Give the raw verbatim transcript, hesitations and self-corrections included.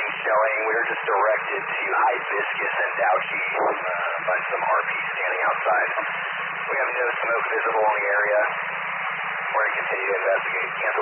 buildings showing. We were just directed to Hibiscus and Douchy uh, by some R P standing outside. We have no smoke visible in the area. We're going to continue to investigate. Cancel.